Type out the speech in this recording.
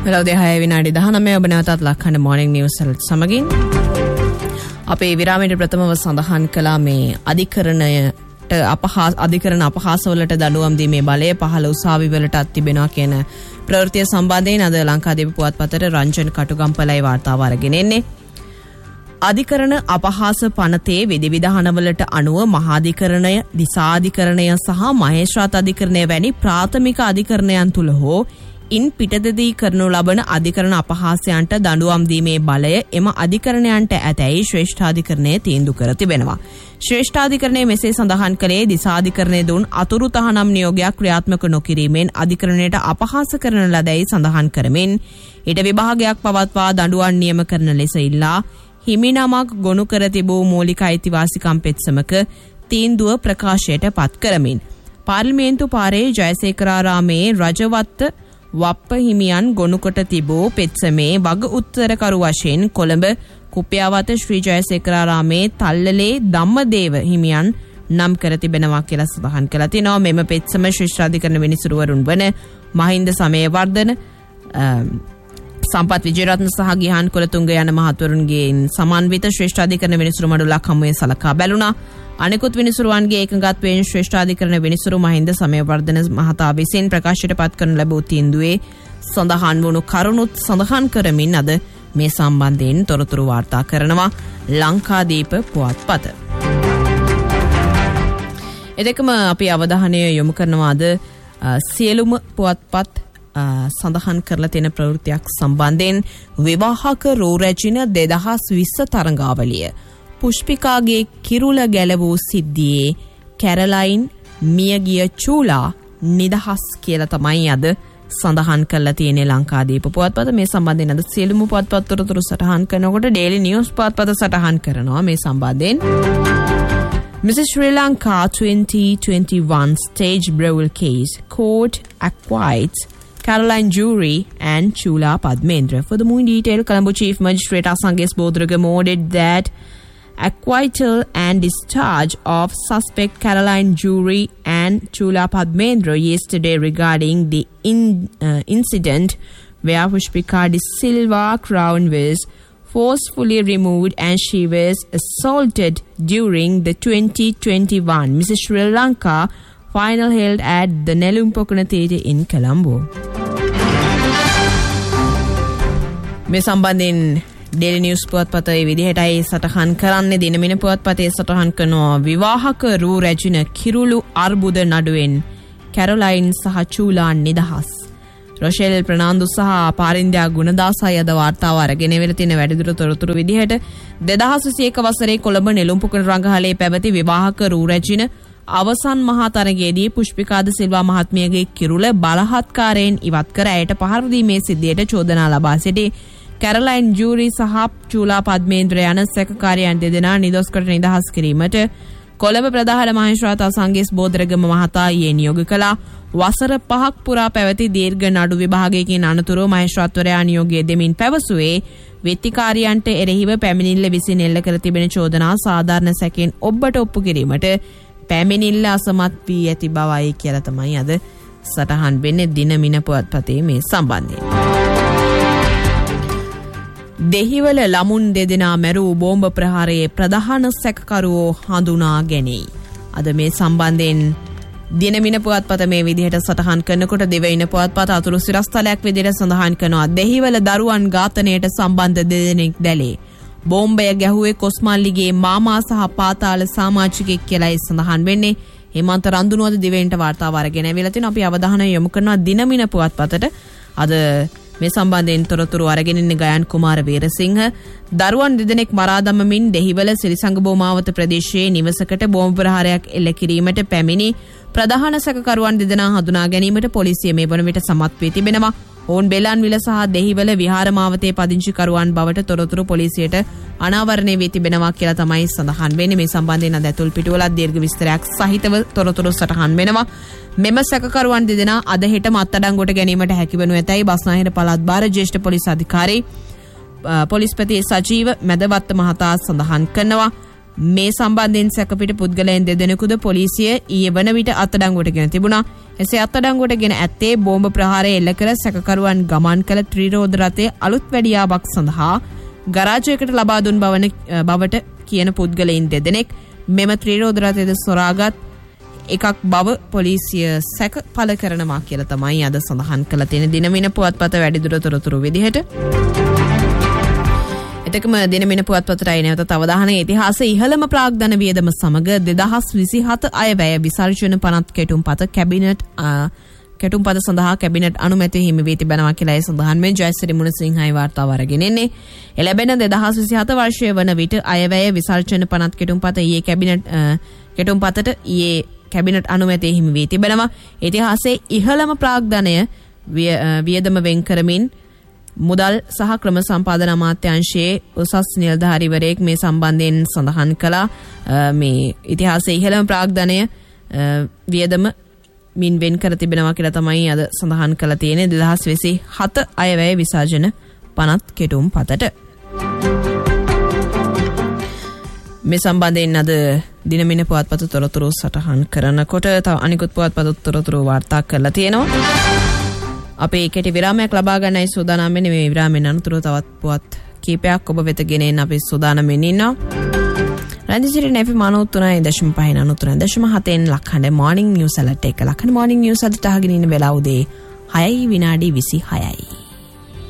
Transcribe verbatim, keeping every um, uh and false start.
වෙලාව හය විනාඩි දහනවය ඔබ නැවතත් ලක්හඬ මොර්නිං නිවුස් සමගින් අපේ විරාමයේ ප්‍රථමව සඳහන් කළා මේ අධිකරණයට අපහාස අධිකරණ අපහාසවලට දඬුවම් දීමේ බලය පහළ උසාවි වලටත් තිබෙනවා කියන ප්‍රවෘත්තිය සම්බන්ධයෙන් අද ලංකාදීප පුවත්පතට රංජන් කටුගම්පලයි වාර්තාව අරගෙන එන්නේ. අධිකරණ අපහාස පනතේ විධිවිධානවලට අනුව මහාධිකරණය, දිසාධිකරණය සහ මහේස්ත්‍රාත් අධිකරණය වැනි ප්‍රාථමික අධිකරණයන් තුල හෝ ඉන් පිටතදී කරනු ලබන අධිකරණ අපහාසයන්ට දඬුවම් දීමේ බලය එම අධිකරණයන්ට ඇතැයි ශ්‍රේෂ්ඨාධිකරණය තීන්දුව කර තිබෙනවා. ශ්‍රේෂ්ඨාධිකරණය මෙසේ සඳහන් කළේ දිසාධිකරණය දුන් අතුරු තහනම් නියෝගයක් ක්‍රියාත්මක නොකිරීමෙන් අධිකරණයට අපහාස කරන ලදැයි සඳහන් කරමින් ඊට විභාගයක් පවත්වා දඬුවම් නියම කරන ලෙස ඉල්ලා හිමිනමක් ගොනු කර තිබූ මූලික අයිතිවාසිකම් පෙත්සමක තීන්දුව ප්‍රකාශයට පත් කරමින් පාර්ලිමේන්තු පාරේ ජයසේකරාරාමේ රජවත්ත වප්ප හිමියන් ගොනුකොට තිබූ පෙත්සමේ වග උත්තරකරු වශයෙන් කොළඹ කුප්පියාවත ශ්‍රී ජයසේකරාරාමේ තල්ලලේ ධම්මදේව හිමියන් නම් කර තිබෙනවා කියලා සඳහන් කළා තිනවා. මෙම පෙත්සම ශ්‍රේෂ්ඨාධිකරණ විනිසුරුවරුන් වන මහින්ද සමයවර්ධන, සම්පත් විජේරත්න සහ ගිහාන් කුලතුංග යන මහත්වරුන්ගේ සමන්විත ශ්‍රේෂ්ඨාධිකරණ විනිසුරු මඩුලක් හමුවේ සලකා බැලුණා. අනෙකුත් විනිසුරුවන්ගේ ඒකගත්වයෙන් ශ්‍රේෂ්ඨාධිකරණ විනිසුරු මහින්ද සමයවර්ධන මහතා විසින් ප්‍රකාශයට පත් කරන ලැබූ තීන්දුවේ සඳහන් වුණු කරුණුත් සඳහන් කරමින් අද මේ සම්බන්ධයෙන් තොරතුරු වාර්තා කරනවා ලංකාදීප පුවත්පත. එදෙකම අපි අවධානය යොමු කරනවා අද සියලුම පුවත්පත් සඳහන් කරලා තියෙන ප්‍රවෘත්තියක් සම්බන්ධයෙන් විවාහක රෝරැජින දෙදහස් විස්ස තරඟාවලිය පුෂ්පිකාගේ කිරුල ගැලවූ සිද්ධියේ කැරලයින් මියගිය චූලා නිදහස් කියලා තමයි අද සඳහන් කරලා තියෙන්නේ ලංකාදීප පුවත්පත. මේ සම්බන්ධයෙන් අද සියලුම පුවත්පත් තොරතුරු සටහන් කරනකොට ඩේලි නිවුස් පුවත්පත සටහන් කරනවා මේ සම්බන්ධයෙන්. Missus Sri Lanka twenty twenty-one stage brawl case court acquits Caroline Jury and Chula Padmendra. For the more detail, Colombo Chief Magistrate Asanges Bodragam ordered that acquittal and discharge of suspect Caroline Jury and Chula Padmendra yesterday regarding the in, uh, incident where Pushpika De Silva crown was forcefully removed and she was assaulted during the twenty twenty-one Missus Sri Lanka final held at the Nelumpokuna Theatre in Colombo. මේ සම්බන්ධයෙන් daily news පුවත්පතේ විදිහටයි සටහන් කරන්නේ. දිනමින පුවත්පතේ සටහන් කරනවා විවාහක රූ රැජින කිරුළු අර්බුද නඩුවෙන් කැරොලයින් සහ චූලා නිදහස්. රොෂෙල් ප්‍රනාන්දු සහ පාරින්දයා ගුණදාසයි අද වාර්තාව අරගෙන වෙලා තියෙන වැඩිදුර තොරතුරු විදිහට දෙදහස් විසිඑක වසරේ කොළඹ නෙළුම්පොකුණ රංගහලේ පැවති විවාහක රූ රැජින අවසන් මහා තරගයේදී පුෂ්පිකා ද සිල්වා මහත්මියගේ කිරුළ බලහත්කාරයෙන් ඉවත් කර ඇයට පහර දීමේ සිද්ධියට චෝදනා ලබා සිටි කැරලයින් ජූරි සහ චූලා පද්මේන්ද්‍ර යන සැකකාරයන් දෙදෙනා නිදොස් කොට නිදහස් කිරීමට කොළඹ ප්‍රධාන මහේස්ත්‍රාත් අසංගේස් බෝධරගම මහතා ඊයේ නියෝග කළා. වසර පහක් පුරා පැවති දීර්ඝ නඩු විභාගයකින් අනතුරුව මහේස්ත්‍රාත්වරයා නියෝගය දෙමින් පැවසුවේ වෙත්තිකාරියන්ට එරෙහිව පැමිණිල්ල විසින් එල්ල කර තිබෙන චෝදනා සාධාරණ සැකයෙන් ඔබට ඔප්පු කිරීමට පැමිණිල්ල අසමත් වී ඇති බවයි කියලා තමයි අද සටහන් වෙන්නේ දිනමින පුවත්පතේ මේ සම්බන්ධයෙන්. දෙහිවල ළමුන් දෙදෙනා මැරූ බෝම්බ ප්‍රහාරයේ ප්‍රධාන සැකකරුවෝ හඳුනා ගැනීම. අද මේ සම්බන්ධයෙන් දිනමින පුවත්පත මේ විදිහට සටහන් කරනකොට දෙවයින පුවත්පත අතුරු සිරස්තලයක් විදිහට සඳහන් කරනවා දෙහිවල දරුවන් ඝාතනයට සම්බන්ධ දෙදෙනෙක් දැලේ. බෝම්බය ගැහුවේ කොස්මල්ලිගේ මාමා සහ පාතාල සමාජිකයෙක් කියලායි සඳහන් වෙන්නේ. හේමන්ත රන්දුනුවද දිවෙන්ට වාර්තාව අරගෙන ඇවිල්ලා තිනවා. අපි අවධානය යොමු කරනවා දිනමින පුවත්පතට. අද මේ සම්බන්ධයෙන් තොරතුරු අරගෙන ඉන්නේ ගයන් කුමාර වීරසිංහ. දරුවන් දෙදෙනෙක් මරා දමමින් දෙහිවල සිරිසංග බෝමාවත ප්‍රදේශයේ නිවසකට බෝම්බ ප්‍රහාරයක් එල්ල කිරීමට පැමිණි ප්‍රධාන සැකකරුවන් දෙදෙනා හඳුනා ගැනීමට පොලිසිය මේ වන විට සමත් වී තිබෙනවා. ඔවුන් බෙලන්විල සහ දෙහිවල විහාරමාවතේ පදිංචිකරුවන් බවට තොරතුරු පොලිසියට අනාවරණය වී තිබෙනවා කියලා තමයි සඳහන් වෙන්නේ. මේ සම්බන්ධයෙන් අද ඇතුල් පිටුවලත් දීර්ඝ විස්තරයක් සහිතව තොරතුරු සටහන් වෙනවා. මෙම සැකකරුවන් දෙදෙනා අද හෙටම අත්අඩංගුවට ගැනීමට හැකිවනු ඇතැයි බස්නාහිර පළාත් භාර ජ්‍යෙෂ්ඨ පොලිස් අධිකාරී පොලිස්පති සජීව මැදවත්ත මහතා සඳහන් කරනවා. මේ සම්බන්ධයෙන් සැකපිට පුද්ගලයන් දෙදෙනෙකුද පොලිසිය ඊයේ වන විට අත්අඩංගුවට ගෙන තිබුණා. එසේ අත්අඩංගුවට ගෙන ඇත්තේ බෝම්බ ප්‍රහාරය එල්ල කර සැකකරුවන් ගමන් කළ ත්‍රිරෝද රථයේ අලුත් වැඩියාවක් සඳහා ගරාජයකට ලබා දුන් බවට කියන පුද්ගලයන් දෙදෙනෙක් මෙම ත්‍රිරෝද රථයේද සොරාගත් එකක් බව පොලිසිය සැක පළ කරනවා කියලා තමයි අද සඳහන් කළ තියෙන දිනමින පුවත්පත වැඩිදුර තොරතුරු විදිහට. එතකම දිනමින පුවත්පතටයි නැවත අවධානය ඉතිහාසයේ ඉහළම ප්‍රාග්ධන වියදම සමග දෙදහස් විසිහත අයවැය විසර්ජන පනත් කෙටුම්පත කැබිනට් කෙටුම්පත සඳහා කැබිනට් අනුමැතිය හිමි වී තිබෙනවා කියලා සඳහන් මේ ජයසිරි මුණසිංහයි වාර්තාව අරගෙන එන්නේ. එළැබෙන දෙදහස් විසිහත වර්ෂය වන විට අයවැය විසර්ජන පනත් කෙටුම්පත ඊයේ කැබිනට් කෙටුම්පතට ඊයේ කැබිනට් අනුමැතිය හිමි වී තිබෙනවා. ඉතිහාසයේ ඉහළම ප්‍රාග්ධනය වියදම වෙන් කරමින් මුදල් සහ ක්‍රම සම්පාදන අමාත්‍යාංශයේ උසස් නිලධාරීවරයෙක් මේ සම්බන්ධයෙන් සඳහන් කළා. මේ ඉතිහාසයේ ඉහළම ප්‍රාග්ධනය වියදම මින් වෙන් කර තිබෙනවා කියලා තමයි අද සඳහන් කළා තියෙන්නේ දෙදහස් විසිහත අයවැය විසර්ජන පනත් කෙටුම් පතට. මේ සම්බන්ධයෙන් අද දිනමින පුවත්පත තොරතුරු සටහන් කරනකොට තව අනිකුත් පුවත්පත තොරතුරු වාර්තා කරලා තියෙනවා. අපේ කෙටි විරාමයක් ලබා ගන්නයි සූදානම් වෙන්නේ. මේ විරාමයෙන් අනතුරුව තවත් පුවත් කීපයක් ඔබ වෙත ගෙනෙන්න අපි සූදානම් වෙන්නේ ඉන්නවා. රන්දිසිරි නැපි මානෝත් තුනයි දශම පහෙන් අනුතුන දශම හතෙන් ලක්හඬ මෝර්නිං නිවුස් අලර්ට් එක ලක්හඬ මෝර්නිං නිවුස් අදට අහගෙන ඉන්න වෙලාව උදේ හයයි විනාඩි විසිහයයි.